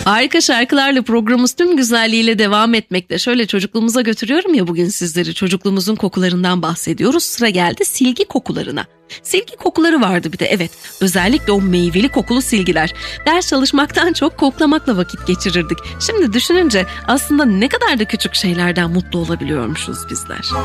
Harika şarkılarla programımız tüm güzelliğiyle devam etmekte. Şöyle çocukluğumuza götürüyorum ya bugün sizleri. Çocukluğumuzun kokularından bahsediyoruz. Sıra geldi silgi kokularına. Silgi kokuları vardı bir de, evet. Özellikle o meyveli kokulu silgiler. Ders çalışmaktan çok koklamakla vakit geçirirdik. Şimdi düşününce aslında ne kadar da küçük şeylerden mutlu olabiliyormuşuz bizler.